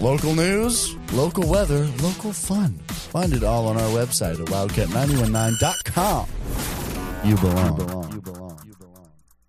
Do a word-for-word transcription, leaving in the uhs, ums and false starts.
Local news, local weather, local fun. Find it all on our website at wildcat nine one nine dot com. You belong. You belong. You belong.